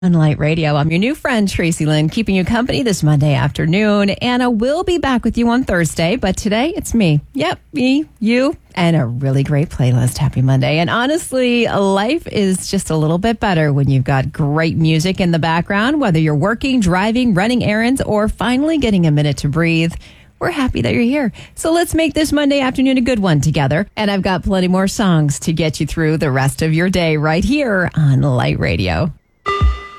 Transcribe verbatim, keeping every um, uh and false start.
On Light Radio, I'm your new friend, Tracy Lynn, keeping you company this Monday afternoon. Anna will be back with you on Thursday, but today it's me. Yep, me, you, and a really great playlist. Happy Monday. And honestly, life is just a little bit better when you've got great music in the background, whether you're working, driving, running errands, or finally getting a minute to breathe. We're happy that you're here. So let's make this Monday afternoon a good one together. And I've got plenty more songs to get you through the rest of your day right here on Light Radio.